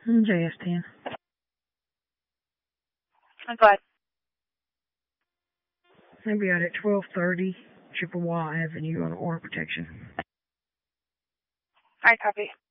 JS10. I'm glad. I'll be out at 1230 Chippewa Avenue on order protection. I copy.